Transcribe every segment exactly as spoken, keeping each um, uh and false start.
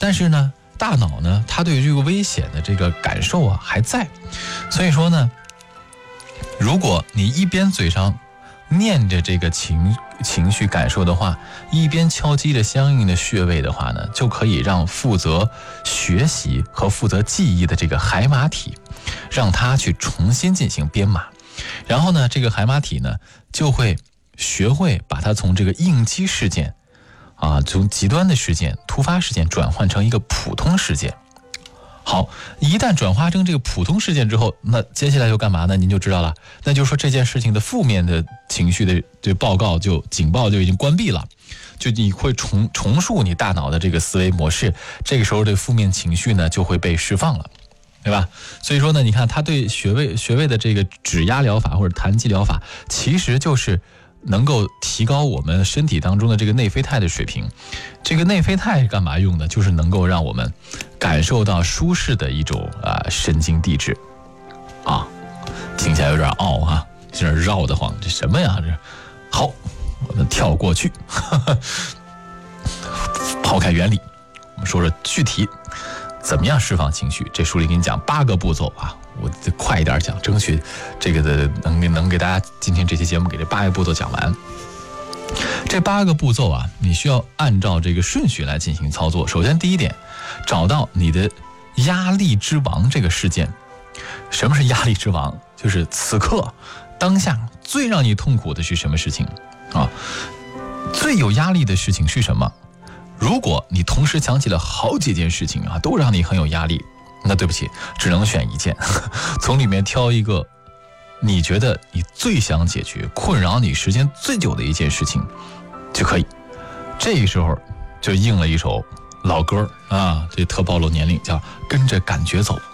但是呢，大脑呢，它对于这个危险的这个感受啊还在，所以说呢，如果你一边嘴上念着这个情情绪感受的话，一边敲击着相应的穴位的话呢，就可以让负责学习和负责记忆的这个海马体，让它去重新进行编码。然后呢，这个海马体呢，就会学会把它从这个应激事件啊，从极端的事件、突发事件转换成一个普通事件。好，一旦转化成这个普通事件之后，那接下来就干嘛呢？您就知道了，那就是说这件事情的负面的情绪的这报告就警报就已经关闭了，就你会重重塑你大脑的这个思维模式，这个时候的负面情绪呢就会被释放了，对吧？所以说呢，你看他对穴位穴位的这个指压疗法或者弹击疗法，其实就是能够提高我们身体当中的这个内啡肽的水平。这个内啡肽是干嘛用的？就是能够让我们感受到舒适的一种啊、呃、神经递质啊，听起来有点傲啊，有点绕得慌，这什么呀？这好，我们跳过去，呵呵，抛开原理，我们说说具体怎么样释放情绪。这书里给你讲八个步骤啊，我快一点讲，争取这个的能能给大家今天这期节目给这八个步骤讲完。这八个步骤啊，你需要按照这个顺序来进行操作。首先第一点，找到你的压力之王这个事件。什么是压力之王？就是此刻当下最让你痛苦的是什么事情啊？最有压力的事情是什么？如果你同时想起了好几件事情啊，都让你很有压力，那对不起，只能选一件，从里面挑一个你觉得你最想解决、困扰你时间最久的一件事情就可以。这个时候就应了一首老歌啊，这特暴露年龄，叫跟着感觉走，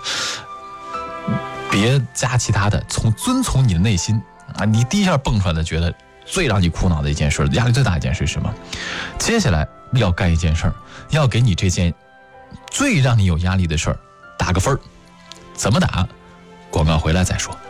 别加其他的，从遵从你的内心啊，你第一下蹦出来的觉得最让你苦恼的一件事，压力最大的一件事是什么？接下来要干一件事儿，要给你这件最让你有压力的事儿打个分儿，怎么打？广告回来再说。